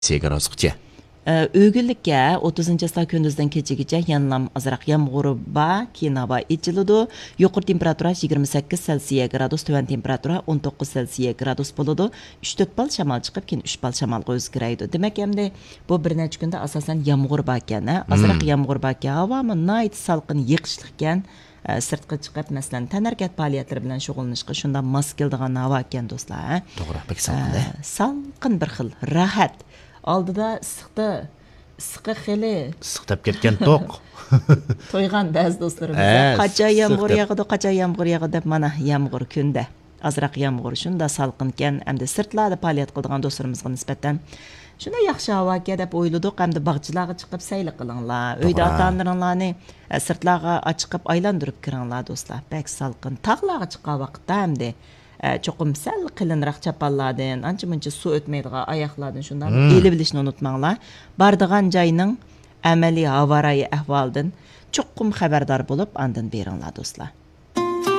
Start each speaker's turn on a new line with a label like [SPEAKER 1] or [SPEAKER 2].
[SPEAKER 1] Segarazqıcha.
[SPEAKER 2] Ögüllikə 30-cı ıslah gündüzdən keçigice yanlam azıraq yağmuru ba, keyin hava içilidu. Yuqur temperatura 28 Celsius gradus, tövən temperatura 19 Celsius gradus boludu. 3-4 bal şamal çıxıb, keyin 3 bal şamalga özgürəydi. Demək əmdi bu bir neçə gündə asasən yağmur ba ekan, azıraq yağmur ba ekan. Hava mı nayt salqın yığışlıq ekan. Sırtqa çıxıb, məsələn, tənərkət fəaliyyətləri bilan şoğullanışqa şunda mas keldigan hava ekan dostlar.
[SPEAKER 1] Doğru, pek salqın.
[SPEAKER 2] Salqın bir xil, rahat. Aldıda sıqı xili
[SPEAKER 1] Sıqtab ketgan toq.
[SPEAKER 2] toyğan bəzi dostlarımız. Qaça yağmur yağıdı, qaça yağmur yağıdı deb mana yağmur künde. Azraq yağmur şunda salqınken, əmdə sırtlarda fəaliyyət qıldıgan dostlarımızğa nisbətən şunda yaxşı hava ekan deb oyladık. Əmdə bağçılarga çıxıb səyli qılыңlar. Öydə ata-analarını sırtlarga açıqıb aylandırıb kiringlar dostlar. Bək salqın. Tağlarga çıxan vaqtda əmdə çoxum sal qilinraq çapallardan, ancha-muncha suv o'tmaydigan oyoqlardan shundan elib bilishni unutmanglar. Bardigan joyning amaliy havo ahvolidan cho'qim xabardor bo'lib, andan beringlar do'stlar.